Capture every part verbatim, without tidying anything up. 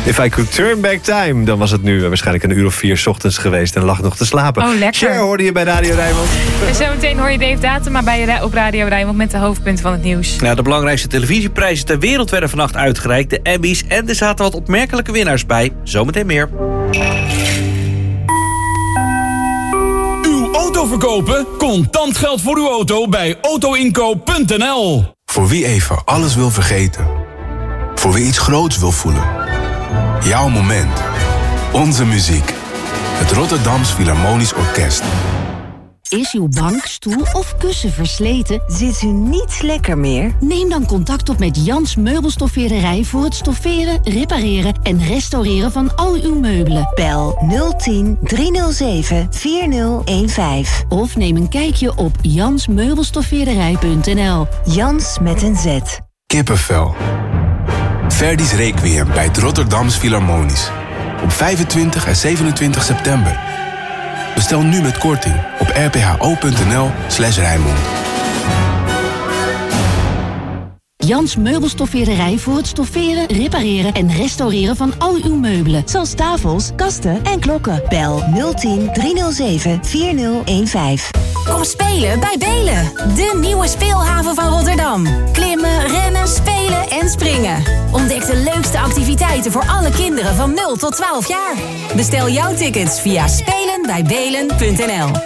If I could turn back time, dan was het nu waarschijnlijk een uur of vier 's ochtends geweest en lag nog te slapen. Oh, lekker. Cher hoorde je bij Radio Rijnmond. En zometeen hoor je Dave Datema bij op Radio Rijnmond met de hoofdpunten van het nieuws. Nou, de belangrijkste televisieprijzen ter wereld werden vannacht uitgereikt. De Emmys. En er zaten wat opmerkelijke winnaars bij. Zometeen meer. Uw auto verkopen? Contant geld voor uw auto bij autoinkoop punt n l. Voor wie even alles wil vergeten. Voor wie iets groots wil voelen. Jouw moment. Onze muziek. Het Rotterdams Philharmonisch Orkest. Is uw bank, stoel of kussen versleten? Zit u niet lekker meer? Neem dan contact op met Jans Meubelstoffeerderij voor het stofferen, repareren en restaureren van al uw meubelen. Bel nul tien driehonderdzeven vierzig15. Of neem een kijkje op jans meubelstoffeerderij punt n l. Jans met een Z. Kippenvel. Verdi's Requiem bij het Rotterdams Philharmonisch. Op vijfentwintig en zevenentwintig september. Bestel nu met korting op r p h o punt n l slash Rijnmond. Jans Meubelstoffeerderij voor het stofferen, repareren en restaureren van al uw meubelen. Zoals tafels, kasten en klokken. Bel nul tien driehonderdzeven vierzig15. Kom spelen bij Belen, de nieuwe speelhaven van Rotterdam. Klimmen, rennen, spelen en springen. Ontdek de leukste activiteiten voor alle kinderen van nul tot twaalf jaar. Bestel jouw tickets via spelen bij belen punt n l.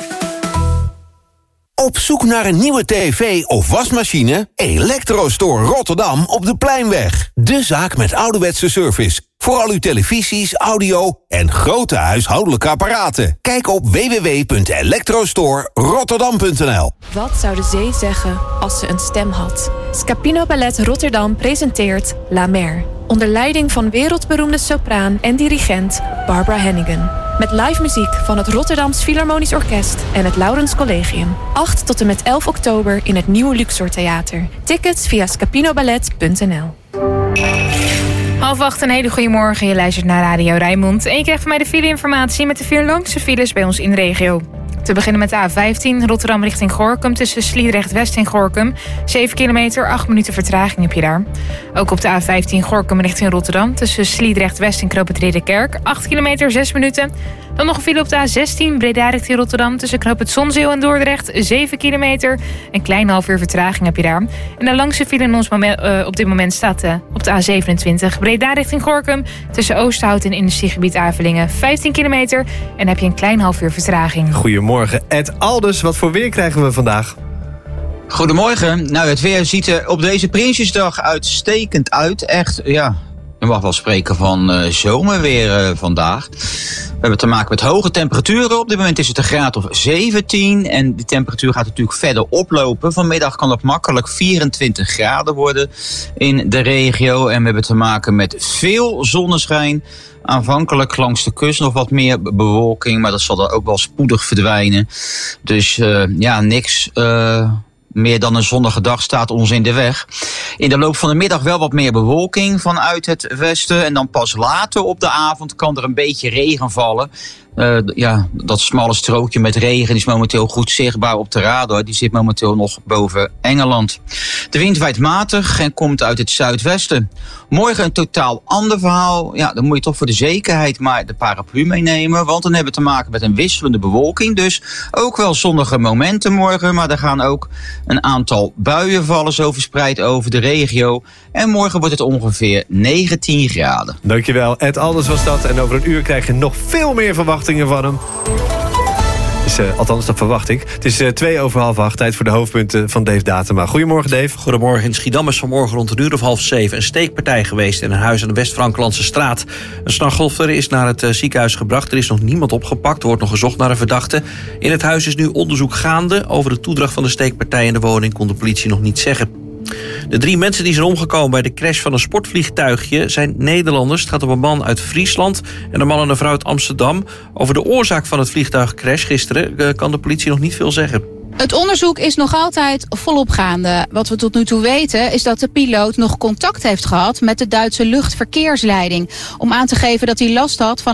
Op zoek naar een nieuwe tv of wasmachine? Electrostore Rotterdam op de Pleinweg. De zaak met ouderwetse service. Voor al uw televisies, audio en grote huishoudelijke apparaten. Kijk op w w w punt electrostore rotterdam punt n l. Wat zou de zee zeggen als ze een stem had? Scapino Ballet Rotterdam presenteert La Mer. Onder leiding van wereldberoemde sopraan en dirigent Barbara Hannigan. Met live muziek van het Rotterdams Philharmonisch Orkest en het Laurens Collegium. acht tot en met elf oktober in het nieuwe Luxor Theater. Tickets via scapinoballet punt n l. Half acht, een hele goede morgen. Je luistert naar Radio Rijnmond. En je krijgt van mij de file-informatie met de vier langste files bij ons in de regio. Te beginnen met de A vijftien, Rotterdam richting Gorinchem... tussen Sliedrecht West en Gorinchem. zeven kilometer, acht minuten vertraging heb je daar. Ook op de A vijftien Gorinchem richting Rotterdam... tussen Sliedrecht West en Knoop het Ridderkerk. acht kilometer, zes minuten. Dan nog een file op de A zestien, Breda richting Rotterdam... tussen Knoop het Zonzeel en Dordrecht, zeven kilometer. Een klein half uur vertraging heb je daar. En de langste file in ons moment, uh, op dit moment staat uh, op de A zevenentwintig... Breda richting Gorinchem, tussen Oosterhout en industriegebied Avelingen... vijftien kilometer en heb je een klein half uur vertraging. Goedemorgen. Ed Aldus, wat voor weer krijgen we vandaag? Goedemorgen. Nou, het weer ziet er op deze Prinsjesdag uitstekend uit. Echt, ja, je mag wel spreken van uh, zomerweer uh, vandaag. We hebben te maken met hoge temperaturen. Op dit moment is het een graad of zeventien. En die temperatuur gaat natuurlijk verder oplopen. Vanmiddag kan het makkelijk vierentwintig graden worden in de regio. En we hebben te maken met veel zonneschijn. Aanvankelijk langs de kust nog wat meer bewolking, maar dat zal dan ook wel spoedig verdwijnen. Dus uh, ja, niks uh, meer dan een zonnige dag staat ons in de weg. In de loop van de middag wel wat meer bewolking vanuit het westen. En dan pas later op de avond kan er een beetje regen vallen. Uh, ja, dat smalle strookje met regen is momenteel goed zichtbaar op de radar. Die zit momenteel nog boven Engeland. De wind waait matig en komt uit het zuidwesten. Morgen een totaal ander verhaal. Ja, dan moet je toch voor de zekerheid maar de paraplu meenemen. Want dan hebben we te maken met een wisselende bewolking. Dus ook wel zonnige momenten morgen. Maar er gaan ook een aantal buien vallen zo verspreid over de regio. En morgen wordt het ongeveer negentien graden. Dankjewel, Ed Aldus was dat. En over een uur krijg je nog veel meer verwachtingen van hem. Dus, uh, althans, dat verwacht ik. Het is uh, twee over half acht. Tijd voor de hoofdpunten van Dave Datema. Goedemorgen, Dave. Goedemorgen. In Schiedam is vanmorgen rond een uur of half zeven... een steekpartij geweest in een huis aan de West-Franklandse straat. Een slachtoffer is naar het uh, ziekenhuis gebracht. Er is nog niemand opgepakt. Er wordt nog gezocht naar een verdachte. In het huis is nu onderzoek gaande. Over de toedracht van de steekpartij in de woning kon de politie nog niet zeggen. De drie mensen die zijn omgekomen bij de crash van een sportvliegtuigje zijn Nederlanders. Het gaat om een man uit Friesland en een man en een vrouw uit Amsterdam. Over de oorzaak van het vliegtuigcrash gisteren kan de politie nog niet veel zeggen. Het onderzoek is nog altijd volop gaande. Wat we tot nu toe weten is dat de piloot nog contact heeft gehad met de Duitse luchtverkeersleiding. Om aan te geven dat hij last had van